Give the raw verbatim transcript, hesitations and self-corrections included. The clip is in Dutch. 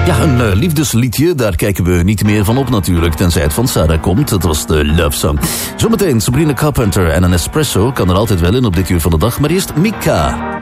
Ja, een uh, liefdesliedje, daar kijken we niet meer van op natuurlijk, tenzij het van Sarah komt. Het was de Love Song. Zometeen Sabrina Carpenter en een espresso kan er altijd wel in op dit uur van de dag, maar eerst Mika.